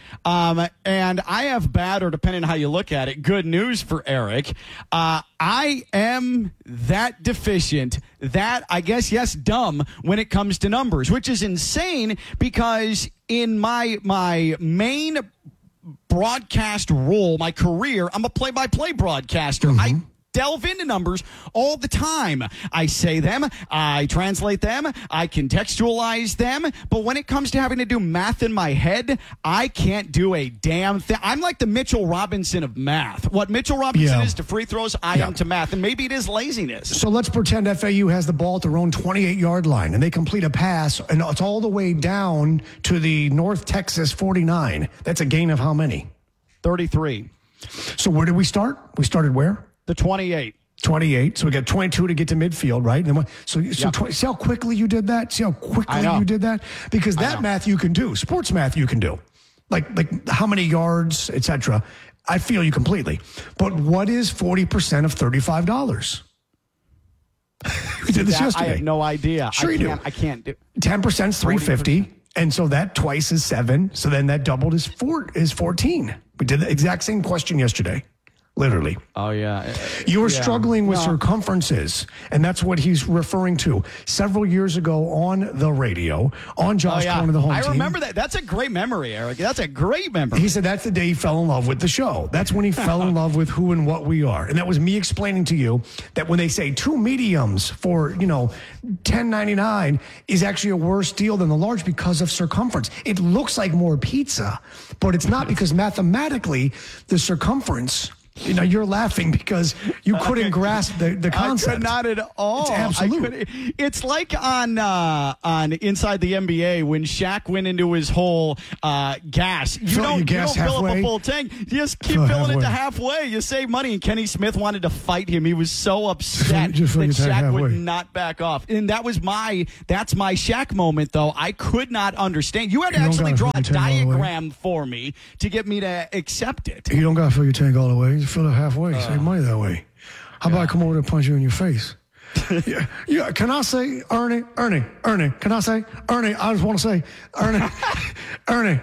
And I have bad, or depending on how you look at it, good news for Eric. I am that deficient, that, I guess, yes, dumb when it comes to numbers, which is insane because in my main broadcast role, my career, I'm a play-by-play broadcaster. delve into numbers all the time. I say them, I translate them, I contextualize them, but when it comes to having to do math in my head, I can't do a damn thing. I'm like the Mitchell Robinson of math. What Mitchell Robinson is to free throws, I am to math, and maybe it is laziness. So let's pretend FAU has the ball at their own 28-yard line, and they complete a pass, and it's all the way down to the North Texas 49. That's a gain of how many? 33. So where did we start? We started where? The 28. 28. So we got 22 to get to midfield, right? And see how quickly you did that? See how quickly you did that? Because that math you can do. Sports math you can do. Like how many yards, etc. I feel you completely. But what is 40% of $35? We did this yesterday. I have no idea. Sure you do. I can't do 10% is $350. And so that twice is 7. So then that doubled is 14. We did the exact same question yesterday. Literally. Oh, yeah. You were struggling with circumferences, and that's what he's referring to. Several years ago on the radio, on Josh Cohen of the Home Team. I remember that. That's a great memory, Eric. That's a great memory. He said that's the day he fell in love with the show. That's when he fell in love with who and what we are. And that was me explaining to you that when they say 2 mediums for, $10.99 is actually a worse deal than the large because of circumference. It looks like more pizza, but it's not because mathematically the circumference... you're laughing because you couldn't grasp the concept. I could not at all. It's absolute. It's like on Inside the NBA when Shaq went into his whole gas. You don't fill up a full tank. You just keep filling it to halfway. You save money. And Kenny Smith wanted to fight him. He was so upset that Shaq would not back off. And that's my Shaq moment, though. I could not understand. You had to actually draw a diagram for me to get me to accept it. You don't got to fill your tank all the way. You fill it halfway. Save money that way. How about I come over there and punch you in your face? Yeah. Can I say Ernie? Can I say Ernie? I just want to say Ernie.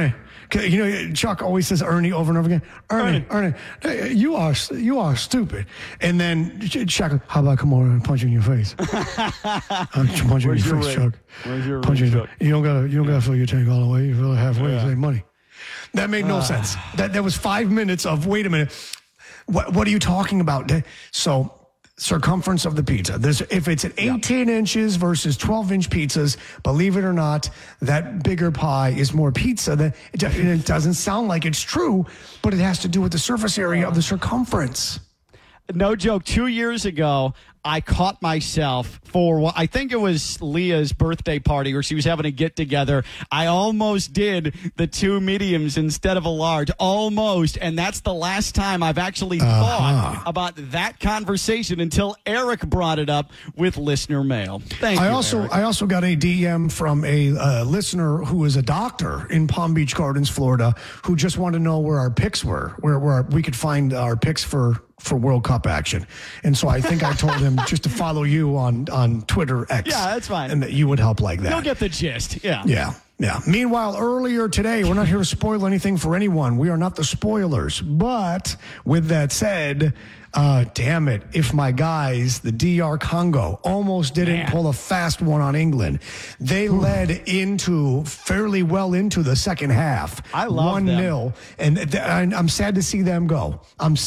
Chuck always says Ernie over and over again. Ernie. Hey, you are stupid. And then Chuck, how about I come over and punch you in your face? I'm punching you in your face, Chuck. Where's your Chuck? You don't gotta fill your tank all the way. You fill it halfway. Save money. That made no sense. That was 5 minutes of, wait a minute, what are you talking about? So circumference of the pizza. If it's at 18 inches versus 12-inch pizzas, believe it or not, that bigger pie is more pizza. It doesn't sound like it's true, but it has to do with the surface area of the circumference. No joke. 2 years ago, I caught myself for, I think it was Leah's birthday party where she was having a get-together. I almost did the 2 mediums instead of a large. Almost. And that's the last time I've actually thought about that conversation until Eric brought it up with listener mail. Thank you, Eric. I also got a DM from a listener who is a doctor in Palm Beach Gardens, Florida, who just wanted to know where our picks were, where we could find our picks for World Cup action. And so I think I told him just to follow you on Twitter X. Yeah, that's fine. And that you would help like that. You'll get the gist. Yeah. Yeah. Meanwhile, earlier today, we're not here to spoil anything for anyone. We are not the spoilers. But with that said, damn it, if my guys, the DR Congo, almost didn't pull a fast one on England. They led fairly well into the second half. I love 1-0. And I'm sad to see them go.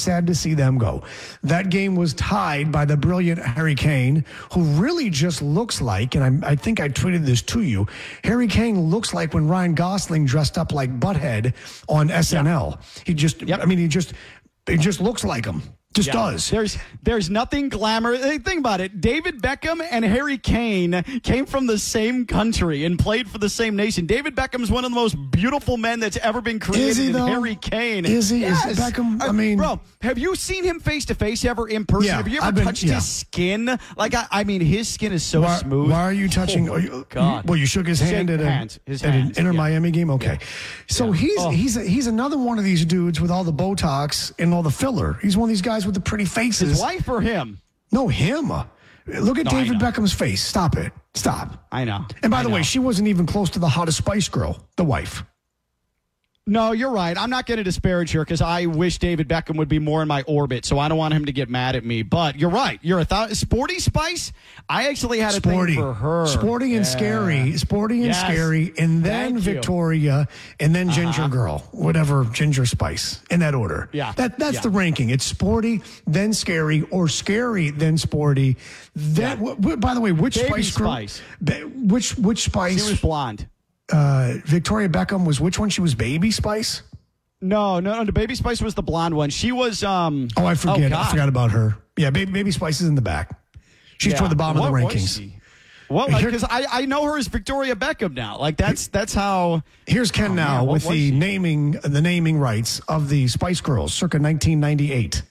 That game was tied by the brilliant Harry Kane, who really just looks like, and I think I tweeted this to you, Harry Kane looks like when Ryan Gosling dressed up like Butthead on SNL. He just looks like him. Just does. There's nothing glamorous. Think about it. David Beckham and Harry Kane came from the same country and played for the same nation. David Beckham's one of the most beautiful men that's ever been created. Is he, though? Harry Kane. Is he? Yes. Is Beckham? I mean, bro, have you seen him face to face ever in person? Yeah, have you ever touched his skin? Like, his skin is so smooth. Why are you touching? God. Well, you shook his hand at an Inter Miami game? Okay. Yeah. So he's another one of these dudes with all the Botox and all the filler. He's one of these guys with the pretty faces. His wife or him? No, him. Look at David Beckham's face. Stop it. Stop. I know. And by the way, she wasn't even close to the hottest Spice Girl, the wife. No, you're right. I'm not going to disparage her because I wish David Beckham would be more in my orbit, so I don't want him to get mad at me. But you're right. You're Sporty Spice? I actually had a thing for her. Sporty and scary. Sporty and scary. And then Victoria. And then Ginger Girl. Whatever, Ginger Spice. In that order. Yeah. That's the ranking. It's sporty, then scary, or scary, then sporty. By the way, which Baby Spice Girl? Spice. Which Spice? She was blonde. Victoria Beckham was which one? She was Baby Spice? No. The Baby Spice was the blonde one. She was. I forget. I forgot about her. Yeah, Baby Spice is in the back. She's toward the bottom of the rankings. Well, because I know her as Victoria Beckham now. Like that's how. Here's Ken now with the naming rights of the Spice Girls, circa 1998.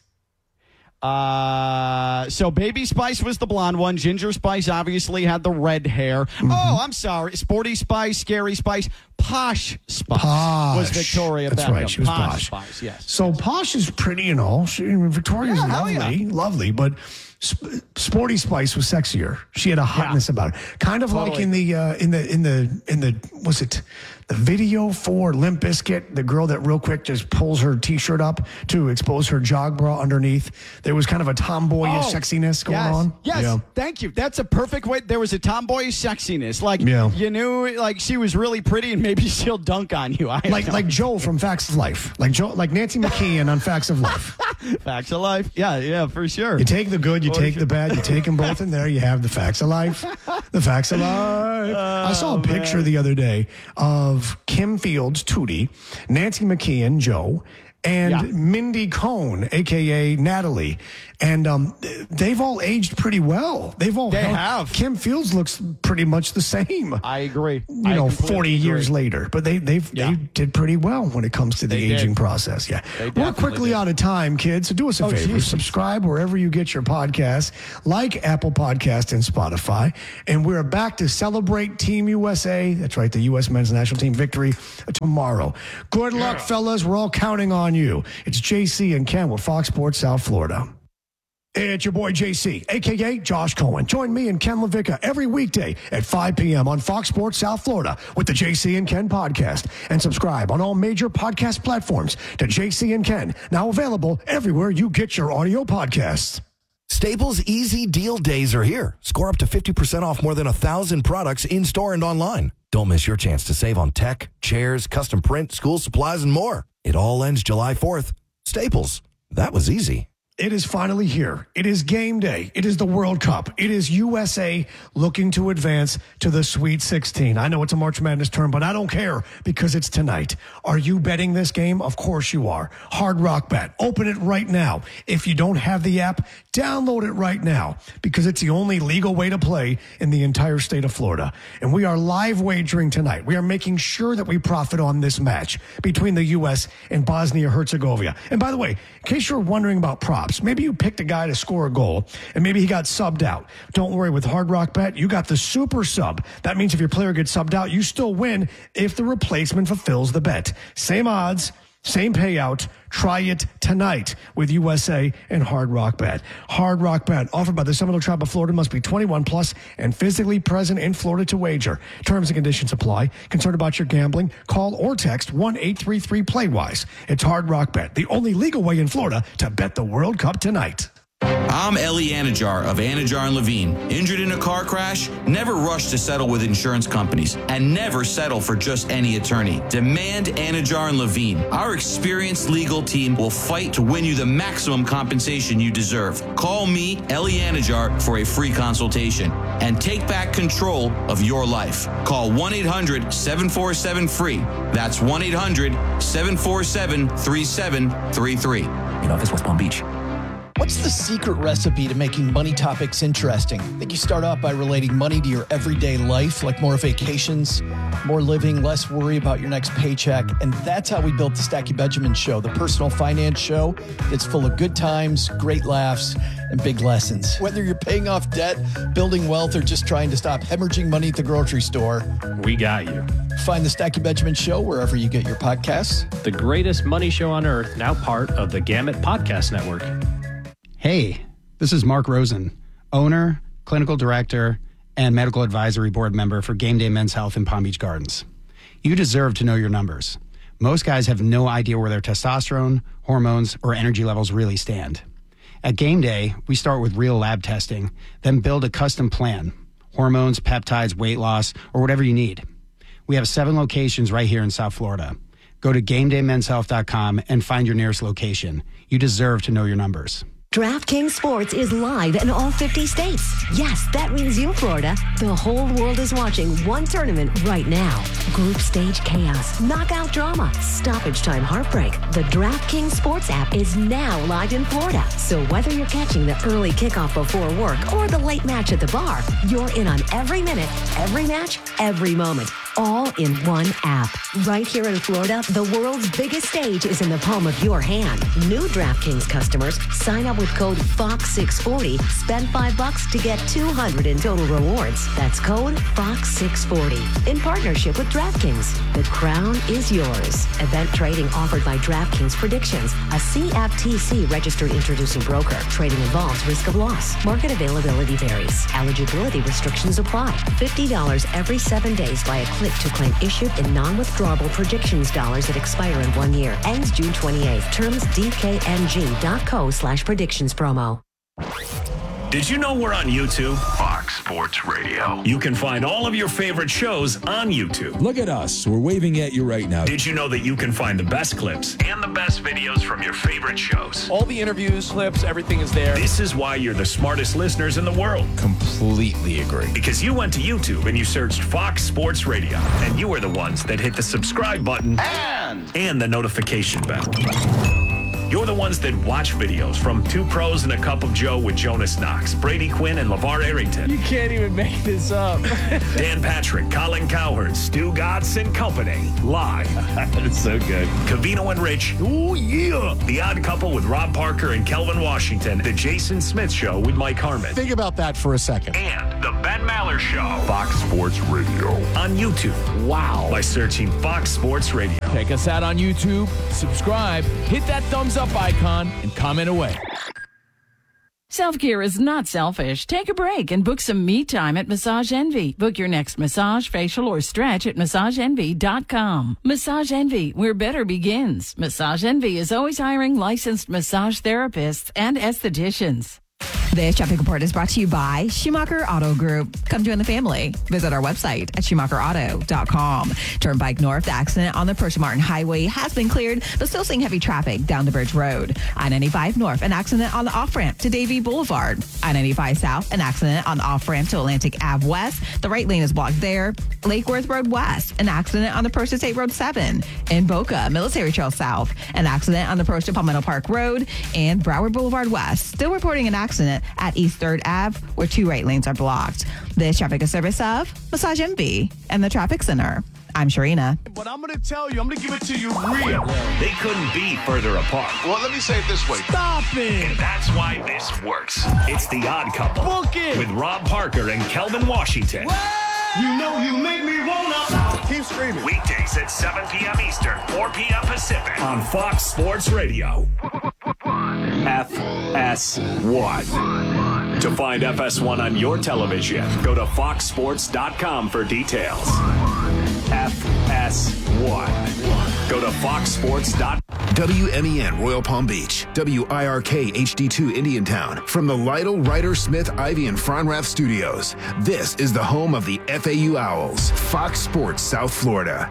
So Baby Spice was the blonde one. Ginger Spice obviously had the red hair. Mm-hmm. Oh, I'm sorry. Sporty Spice, Scary Spice, Posh Spice was Victoria Beckham. That's right. She was Posh. Spice, yes. So Posh is pretty and all. Victoria's lovely, but Sporty Spice was sexier. She had a hotness about it. Kind of like in the was it the video for Limp Bizkit, the girl that real quick just pulls her t-shirt up to expose her jog bra underneath. There was kind of a tomboyish sexiness going on. Yes, thank you. That's a perfect way. There was a tomboyish sexiness. Like you knew, like she was really pretty, and maybe she'll dunk on you. Like Joe from Facts of Life, like Nancy McKeon on Facts of Life. Facts of Life, yeah, for sure. You take the good, you take the bad, you take them both in there. You have the Facts of Life, the Facts of Life. I saw a picture the other day of Kim Fields, Tootie, Nancy McKeon, Joe, and Mindy Cohn, a.k.a. Natalie. And they've all aged pretty well. They have. Kim Fields looks pretty much the same. I agree. 40 years later. But they did pretty well when it comes to the aging process. Yeah. We're quickly out of time, kids. So do us a favor. Geez. Subscribe wherever you get your podcasts, like Apple Podcast and Spotify. And we're back to celebrate Team USA. That's right, the U.S. men's national team victory tomorrow. Good luck, fellas. We're all counting on you. It's JC and Ken with Fox Sports South Florida. It's your boy JC, a.k.a. Josh Cohen. Join me and Ken LaVicka every weekday at 5 p.m. on Fox Sports South Florida with the JC and Ken podcast. And subscribe on all major podcast platforms to JC and Ken, now available everywhere you get your audio podcasts. Staples Easy Deal Days are here. Score up to 50% off more than 1,000 products in-store and online. Don't miss your chance to save on tech, chairs, custom print, school supplies, and more. It all ends July 4th. Staples. That was easy. It is finally here. It is game day. It is the World Cup. It is USA looking to advance to the Sweet 16. I know it's a March Madness term, but I don't care because it's tonight. Are you betting this game? Of course you are. Hard Rock Bet. Open it right now. If you don't have the app, download it right now because it's the only legal way to play in the entire state of Florida. And we are live wagering tonight. We are making sure that we profit on this match between the U.S. and Bosnia-Herzegovina. And by the way, in case you're wondering about props, maybe you picked a guy to score a goal and maybe he got subbed out. Don't worry, with Hard Rock Bet, you got the super sub. That means if your player gets subbed out, you still win if the replacement fulfills the bet. Same odds, same payout. Try it tonight with USA and Hard Rock Bet. Hard Rock Bet, offered by the Seminole Tribe of Florida, must be 21 plus and physically present in Florida to wager. Terms and conditions apply. Concerned about your gambling? Call or text 1-833-PLAY-WISE. It's Hard Rock Bet, the only legal way in Florida to bet the World Cup tonight. I'm Ellie Anajar of Anajar and Levine. Injured in a car crash? Never rush to settle with insurance companies and never settle for just any attorney. Demand Anajar and Levine. Our experienced legal team will fight to win you the maximum compensation you deserve. Call me, Ellie Anajar, for a free consultation and take back control of your life. Call 1-800-747-FREE. That's 1-800-747-3733. In office, West Palm Beach. What's the secret recipe to making money topics interesting? I think you start off by relating money to your everyday life, like more vacations, more living, less worry about your next paycheck. And that's how we built the Stacky Benjamin Show, the personal finance show that's full of good times, great laughs, and big lessons. Whether you're paying off debt, building wealth, or just trying to stop hemorrhaging money at the grocery store, we got you. Find the Stacky Benjamin Show wherever you get your podcasts. The greatest money show on earth, now part of the Gamut Podcast Network. Hey, this is Mark Rosen, owner, clinical director, and medical advisory board member for Game Day Men's Health in Palm Beach Gardens. You deserve to know your numbers. Most guys have no idea where their testosterone, hormones, or energy levels really stand. At Game Day, we start with real lab testing, then build a custom plan. Hormones, peptides, weight loss, or whatever you need. We have 7 locations right here in South Florida. Go to GameDayMen'sHealth.com and find your nearest location. You deserve to know your numbers. DraftKings Sports is live in all 50 states. Yes, that means you, Florida. The whole world is watching one tournament right now. Group stage chaos, knockout drama, stoppage time heartbreak. The DraftKings Sports app is now live in Florida. So whether you're catching the early kickoff before work or the late match at the bar, you're in on every minute, every match, every moment. All in one app. Right here in Florida, the world's biggest stage is in the palm of your hand. New DraftKings customers, sign up with code FOX640. Spend $5 to get $200 in total rewards. That's code FOX640. In partnership with DraftKings, the crown is yours. Event trading offered by DraftKings Predictions, a CFTC registered introducing broker. Trading involves risk of loss. Market availability varies. Eligibility restrictions apply. $50 every 7 days via click-to-claim issued in non-withdrawable predictions dollars that expire in 1 year. Ends June 28th. Terms DKNG.co/predictions promo. Did you know we're on YouTube? Fox Sports Radio. You can find all of your favorite shows on YouTube. Look at us. We're waving at you right now. Did you know that you can find the best clips and the best videos from your favorite shows? All the interviews, clips, everything is there. This is why you're the smartest listeners in the world. Completely agree. Because you went to YouTube and you searched Fox Sports Radio, and you were the ones that hit the subscribe button and the notification bell. You're the ones that watch videos from Two Pros and a Cup of Joe with Jonas Knox, Brady Quinn, and LeVar Arrington. You can't even make this up. Dan Patrick, Colin Cowherd, Stu Gatz and company. Live. That's so good. Covino and Rich. Oh, yeah. The Odd Couple with Rob Parker and Kelvin Washington. The Jason Smith Show with Mike Harmon. Think about that for a second. And the Ben Maller Show. Fox Sports Radio. On YouTube. Wow. By searching Fox Sports Radio. Check us out on YouTube. Subscribe. Hit that thumbs up icon and comment away. Self-care is not selfish. Take a break and book some me time at Massage Envy. Book your next massage, facial, or stretch at MassageEnvy.com. Massage Envy, where better begins. Massage Envy is always hiring licensed massage therapists and estheticians. This traffic report is brought to you by Schumacher Auto Group. Come join the family. Visit our website at SchumacherAuto.com. Turnpike North, the accident on the Pershing Martin Highway has been cleared, but still seeing heavy traffic down the Bridge Road. I-95 North, an accident on the off-ramp to Davie Boulevard. I-95 South, an accident on the off-ramp to Atlantic Ave West. The right lane is blocked there. Lake Worth Road West, an accident on the Approach to State Road 7. In Boca, Military Trail South, an accident on the approach to Palmetto Park Road. And Broward Boulevard West, still reporting an accident at East 3rd Ave, where 2 right lanes are blocked. This traffic is service of Massage Envy and the Traffic Center. I'm Sharina. But I'm going to tell you, I'm going to give it to you real. They couldn't be further apart. Well, let me say it this way. Stop it. And that's why this works. It's The Odd Couple. Book it. With Rob Parker and Kelvin Washington. You know you make me wanna. Keep screaming. Weekdays at 7 p.m. Eastern, 4 p.m. Pacific. On Fox Sports Radio. FS1. To find FS1 on your television, go to foxsports.com for details. FS1. Go to foxsports.com. WMEN Royal Palm Beach, WIRK HD2 Indiantown. From the Lytle, Ryder, Smith, Ivy, and Fronrath Studios, this is the home of the FAU Owls, Fox Sports South Florida.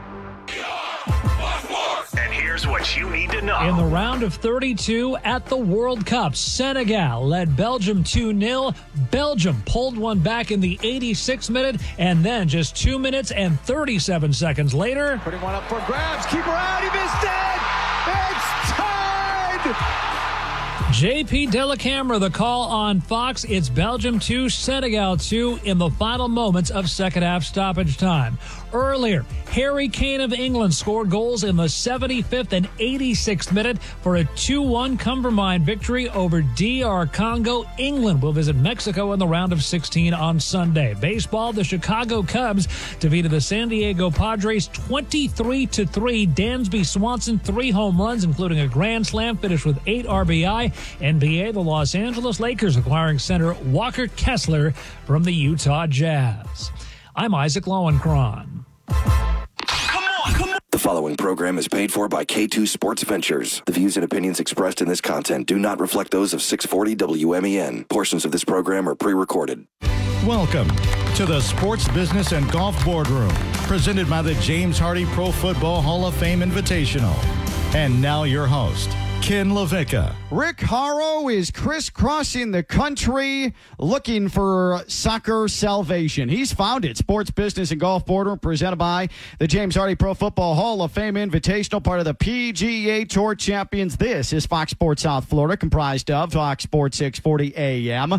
And here's what you need to know. In the round of 32 at the World Cup, Senegal led Belgium 2-0. Belgium pulled one back in the 86th minute, and then just 2 minutes and 37 seconds later. Putting one up for grabs. Keeper out. He missed it. It's tied. JP Delacamera, the call on Fox. It's Belgium 2, Senegal 2 in the final moments of second half stoppage time. Earlier, Harry Kane of England scored goals in the 75th and 86th minute for a 2-1 come-from-behind victory over DR Congo. England will visit Mexico in the round of 16 on Sunday. Baseball, the Chicago Cubs defeated the San Diego Padres 23-3. Dansby Swanson, 3 home runs, including a grand slam, finished with 8 RBI. NBA, the Los Angeles Lakers acquiring center Walker Kessler from the Utah Jazz. I'm Isaac Lowenkron. Come on. The following program is paid for by K2 Sports Ventures. The views and opinions expressed in this content do not reflect those of 640 WMEN. Portions of this program are pre-recorded. Welcome to the Sports Business and Golf Boardroom, presented by the James Hardy Pro Football Hall of Fame Invitational. And now your host, Ken LaVicka. Rick Horrow is crisscrossing the country looking for soccer salvation. He's found it. Sports Business and Golf Boardroom, presented by the James Hardy Pro Football Hall of Fame Invitational, part of the PGA Tour Champions. This is Fox Sports South Florida, comprised of Fox Sports 640 AM,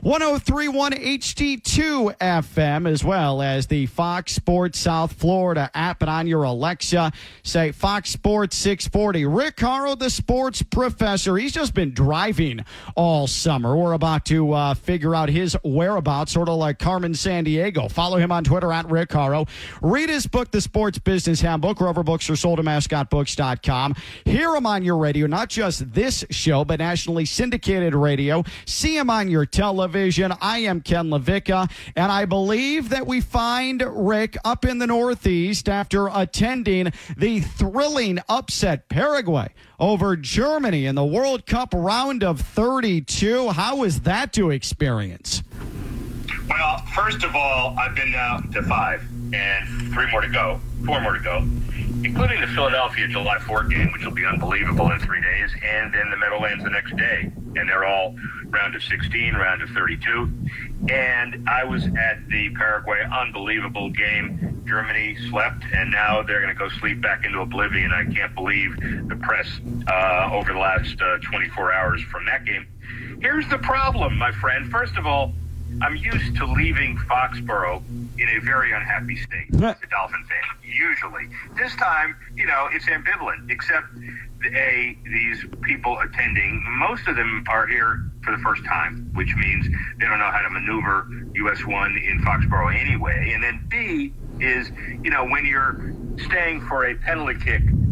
1031 HD2 FM, as well as the Fox Sports South Florida app. And on your Alexa, say Fox Sports 640. Rick Horrow, the sports professor. He's just been driving all summer. We're about to figure out his whereabouts, sort of like Carmen Sandiego. Follow him on Twitter at Rick Horrow. Read his book, The Sports Business Handbook, wherever books are sold at mascotbooks.com. Hear him on your radio, not just this show, but nationally syndicated radio. See him on your television. I am Ken LaVicka, and I believe that we find Rick up in the Northeast after attending the thrilling upset Paraguay over Germany in the World Cup round of 32. How was that to experience? Well, first of all, I've been now to 5 and 4 more to go, including the Philadelphia July 4 game, which will be unbelievable in 3 days, and then the Meadowlands the next day. And they're all round of 16, round of 32. And I was at the Paraguay unbelievable game. Germany slept, and now they're going to go sleep back into oblivion. I can't believe the press over the last 24 hours from that game. Here's the problem, my friend. First of all, I'm used to leaving Foxborough in a very unhappy state as a Dolphin fan, usually. This time, it's ambivalent, except these people attending, most of them are here for the first time, which means they don't know how to maneuver US 1 in Foxborough anyway. And then B is, when you're staying for a penalty kick